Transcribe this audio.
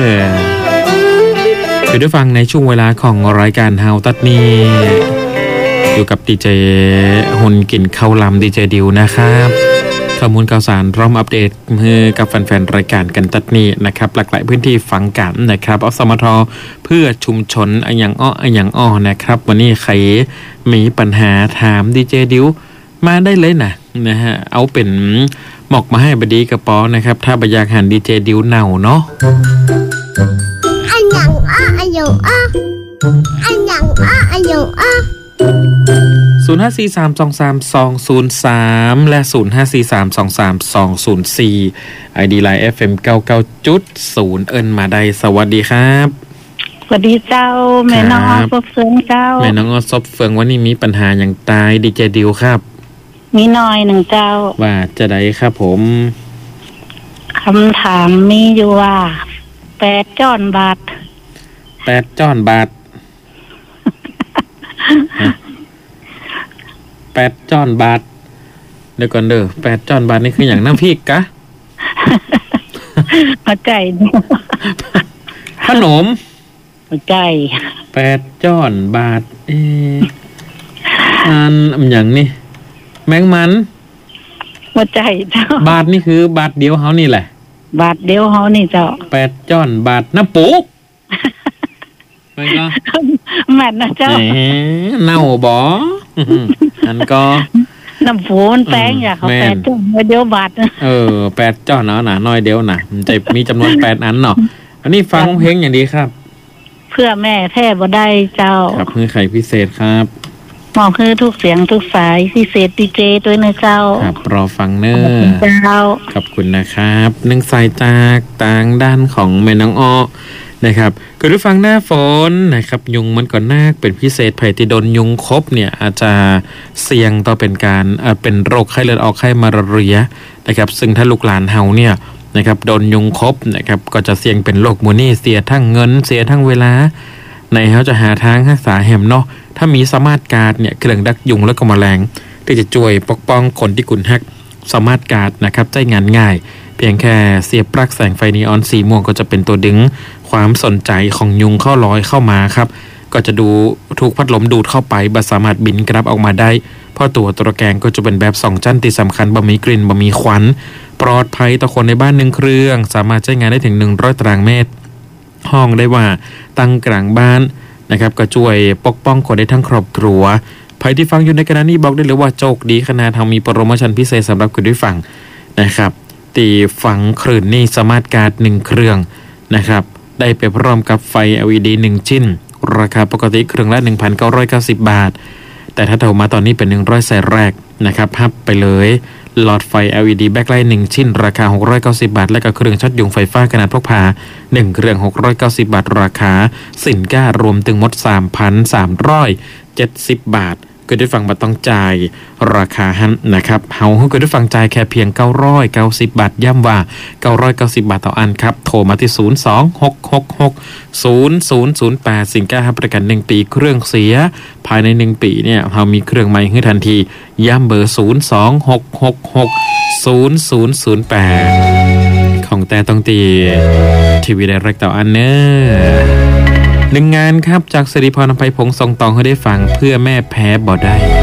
คือได้ฟังในช่วงเวลาของรายการเฮาตัดนี้อยู่กับดีเจฮุนกินข้าวลำดีเจดิวนะครับข้อมูลข่าวสารพร้อมอัปเดตให้กับแฟนๆรายการกันตัดนี้นะครับหลากหลายพื้นที่ฟังกันนะครับอสมทเพื่อชุมชนอย่างอ้อนะครับวันนี้ใครมีปัญหาถามดีเจดิวมาได้เลยนะฮะเอาเป็นหมอกมาให้บดีกระป๋อนะครับถ้าบอยากหันดีเจดิวเน่าเนาะ0543232203และ0543232204 ID Line FM 99.0 เอิ้นมาได้สวัสดีครับสวัสดีเจ้าแม่น้องอซบเฟืองเจ้าแม่น้องอซบเฟืองวันนี้มีปัญหาอย่างตายดีเจดิวครับมีน้อยหนึ่งเจ้าว่าจะได้ครับผมคำถามมีอยู่ว่า8 จ้อนบาท 8 จ้อนบาท8 จ้อนบาทเดี๋ยวก่อน8 จ้อนบาทนี่คืออย่างน้ำพริกกะหัวใจขนมหัวใจ 8 จ้อนบาทอย่างนี้แมงมันหัวใจเจ้าบาทนี่คือบาทเดียวเฮานี่แหละบาทเดียวเฮานี่เจ้า 8 จ้อนบาทน้ำปูมันก็แม่นนะเจ้าเน่าบ่อันก็น้ำปูมันแป้งอย่าเขา8 จ้อนเดียวบาท 8 จ้อนเนาะน้อยเดียวนะมันจะมีจำนวน8 อันเนาะอันนี้ฟังเพลงอย่างดีครับเพื่อแม่แท้บ่ได้เจ้าครับเพื่อใครพิเศษครับมอบคือทุกเสียงทุกสายพิเศษดีเจด้วยนะเจ้าครับรอฟังเนอขอบคุณนะครับ1 สายจากต่างด้านของแม่น้องอ้อนะครับก็ได้ฟังหน้าฝนนะครับยุงมันก่อนหน้าเป็นพิเศษภัยที่โดนยุงคบเนี่ยอาจจะเสี่ยงต่อเป็นการเป็นโรคไข้เลือดออกไข้มาลาเรียนะครับซึ่งถ้าลูกหลานเฮาเนี่ยนะครับโดนยุงคบนะครับก็จะเสี่ยงเป็นโรคมูนี่เสียทั้งเงินเสียทั้งเวลาในเขาจะหาทางรักษาแหมเนาะถ้ามีสมาร์ทการ์ดเนี่ยเครื่องดักยุงแล้วก็แมลงที่จะช่วยปกป้องคนที่กุนฮักสมาร์ทการ์ดนะครับใช้งานง่ายเพียงแค่เสียบปลั๊กแสงไฟนีออนสีม่วงก็จะเป็นตัวดึงความสนใจของยุงเข้าลอยเข้ามาครับก็จะดูถูกพัดลมดูดเข้าไปบ่สามารถบินกลับออกมาได้เพราะตัวตะแกรงก็จะเป็นแบบ2 ชั้นที่สำคัญบ่มีกลิ่นบ่มีควันปลอดภัยต่อคนในบ้าน1 เครื่องสามารถใช้งานได้ถึง100 ตารางเมตรห้องได้ว่าตั้งกลางบ้านนะครับก็ช่วยปกป้องคนได้ทั้งครอบครัวใครที่ฟังอยู่ในขณะนี้บอกได้เลยว่าโชคดีขนาดทำมีโปรโมชั่นพิเศษสำหรับคุณที่ฟังนะครับตีฝังคลื่นนี่สมาร์ทการ์ด1 เครื่องนะครับได้ไปพร้อมกับไฟ LED 1 ชิ้นราคาปกติเครื่องละ 1,990 บาทแต่ถ้าโทรมาตอนนี้เป็น100 สายแรกนะครับพับไปเลยหลอดไฟ LED แบ็คไลท์1 ชิ้นราคา690 บาทและก็เครื่องช็อตยุงไฟฟ้าขนาดพกพา1 เครื่อง690 บาทราคาสินค้ารวมถึงหมด 3,370 บาทก็ได้ฟังมาต้องจ่ายราคาหันนะครับเฮาก็ได้ฟังจ่ายแค่เพียง990 บาทย้ำว่า990 บาทต่ออันครับโทรมาที่026660008สินค้าให้ประกัน1 ปีเครื่องเสียภายใน1 ปีเนี่ยเฮามีเครื่องใหม่ให้ทันทีย้ำเบอร์026660008ของแต่ต้องตีทีวีไดเรกต่ออันเนอ1 งานครับจากสิริพรอภัยพงษ์ส่งตองให้ได้ฟังเพื่อแม่แพ้บ่ได้